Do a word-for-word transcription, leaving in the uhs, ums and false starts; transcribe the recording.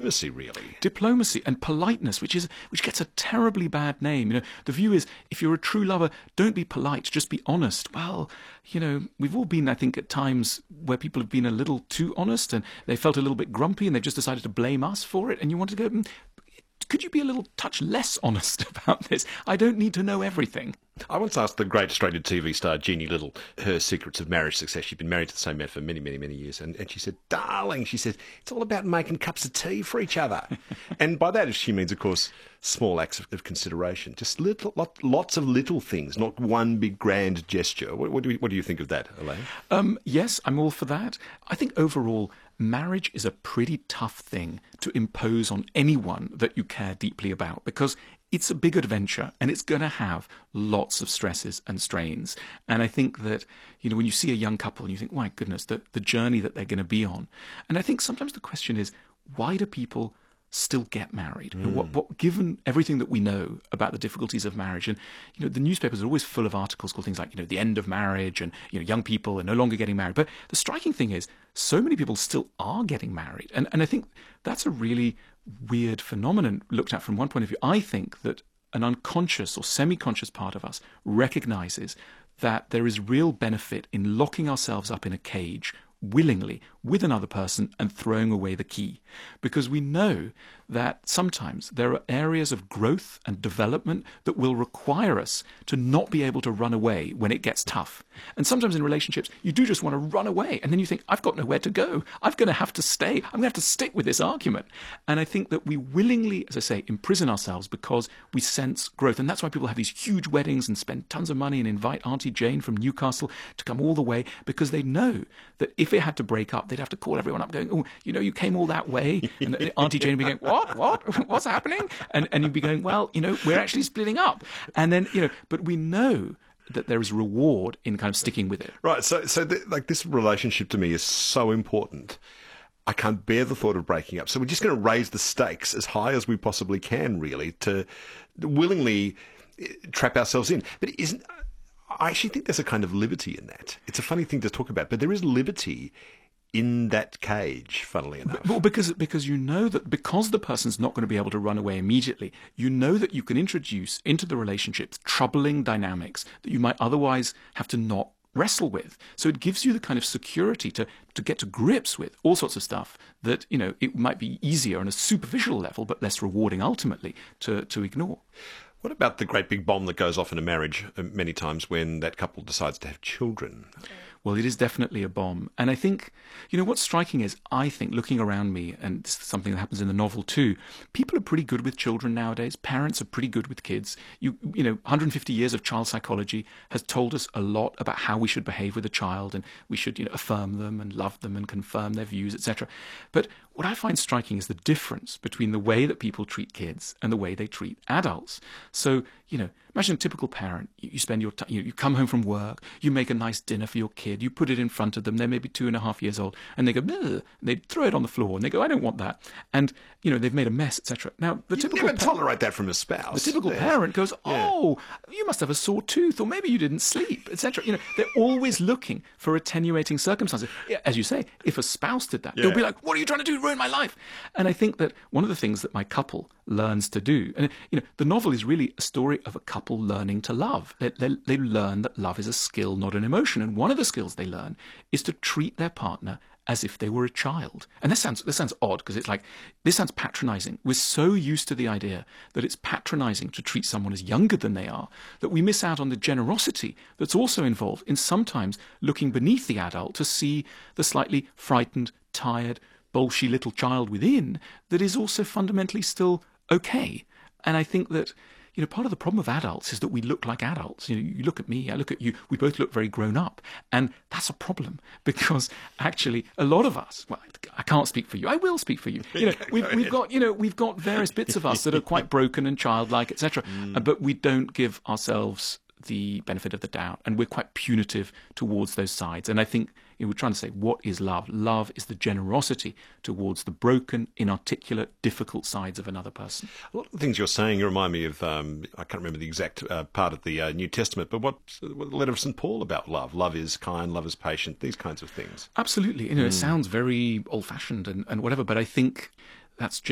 diplomacy, really. Diplomacy and politeness, which is which gets a terribly bad name. You know, the view is, if you're a true lover, don't be polite, just be honest. Well, you know, we've all been, I think, at times where people have been a little too honest and they felt a little bit grumpy and they've just decided to blame us for it. And you want to go, "Mm, could you be a little touch less honest about this? I don't need to know everything." I once asked the great Australian T V star Jeannie Little her secrets of marriage success. She'd been married to the same man for many, many, many years. And, and she said, darling, she said, it's all about making cups of tea for each other. And by that she means, of course, small acts of, of consideration. Just little, lot, lots of little things, not one big grand gesture. What, what, do, you, what do you think of that, Elaine? Um, yes, I'm all for that. I think overall, marriage is a pretty tough thing to impose on anyone that you care deeply about, because it's a big adventure and it's going to have lots of stresses and strains. And I think that, you know, when you see a young couple and you think, my goodness, the, the journey that they're going to be on. And I think sometimes the question is, why do people still get married? Mm. You know, what, what, given everything that we know about the difficulties of marriage, and you know, the newspapers are always full of articles called things like, you know, the end of marriage, and you know, young people are no longer getting married. But the striking thing is, so many people still are getting married, and and I think that's a really weird phenomenon looked at from one point of view. I think that an unconscious or semi-conscious part of us recognizes that there is real benefit in locking ourselves up in a cage willingly with another person and throwing away the key, because we know that sometimes there are areas of growth and development that will require us to not be able to run away when it gets tough. And sometimes in relationships you do just want to run away, and then you think, I've got nowhere to go, I'm going to have to stay, I'm going to have to stick with this argument. And I think that we willingly, as I say, imprison ourselves because we sense growth. And that's why people have these huge weddings and spend tons of money and invite Auntie Jane from Newcastle to come all the way, because they know that if it had to break up, they'd have to call everyone up going, oh, you know, you came all that way. And Auntie Jane would be going, what, what, what's happening? And, and you'd be going, well, you know, we're actually splitting up. And then, you know, but we know that there is reward in kind of sticking with it. Right. So, so the, like this relationship to me is so important. I can't bear the thought of breaking up. So we're just going to raise the stakes as high as we possibly can, really, to willingly trap ourselves in. But isn't... I actually think there's a kind of liberty in that. It's a funny thing to talk about, but there is liberty in that cage, funnily enough. Well, because because you know that because the person's not going to be able to run away immediately, you know that you can introduce into the relationship troubling dynamics that you might otherwise have to not wrestle with. So it gives you the kind of security to, to get to grips with all sorts of stuff that, you know, it might be easier on a superficial level, but less rewarding ultimately to, to ignore. What about the great big bomb that goes off in a marriage many times when that couple decides to have children? Well, it is definitely a bomb. And I think, you know, what's striking is, I think, looking around me, and this is something that happens in the novel too, people are pretty good with children nowadays. Parents are pretty good with kids. You, you know, one hundred fifty years of child psychology has told us a lot about how we should behave with a child, and we should, you know, affirm them and love them and confirm their views, et cetera. But what I find striking is the difference between the way that people treat kids and the way they treat adults. So, you know, imagine a typical parent. You, you spend your time, you, you come home from work, you make a nice dinner for your kid, you put it in front of them, they're maybe two and a half years old, and they go, and they throw it on the floor, and they go, I don't want that. And, you know, they've made a mess, et cetera. Now, the you typical never pa- tolerate that from a spouse. The typical yeah. parent goes, oh, yeah. you must have a sore tooth, or maybe you didn't sleep, et cetera. You know, they're always looking for attenuating circumstances. As you say, if a spouse did that, yeah. they'll be like, what are you trying to do? Ruin my life. And I think that one of the things that my couple learns to do, and you know, the novel is really a story of a couple learning to love. They, they, they learn that love is a skill, not an emotion. And one of the skills they learn is to treat their partner as if they were a child. And this sounds this sounds odd, because it's like, this sounds patronizing. We're so used to the idea that it's patronizing to treat someone as younger than they are that we miss out on the generosity that's also involved in sometimes looking beneath the adult to see the slightly frightened, tired, bolshy little child within that is also fundamentally still okay. And I think that, you know, part of the problem of adults is that we look like adults. You know, you look at me, I look at you, we both look very grown up. And that's a problem, because actually a lot of us, well, I can't speak for you, I will speak for you. You know, we've, we've got, you know, we've got various bits of us that are quite broken and childlike, et cetera. Mm. But we don't give ourselves the benefit of the doubt, and we're quite punitive towards those sides. And I think, you know, we're trying to say, what is love? Love is the generosity towards the broken, inarticulate, difficult sides of another person. A lot of the things you're saying remind me of, um, I can't remember the exact uh, part of the uh, New Testament, but what, what the letter of Saint Paul about love? Love is kind, love is patient, these kinds of things. Absolutely. You know, mm. it sounds very old-fashioned and, and whatever, but I think that's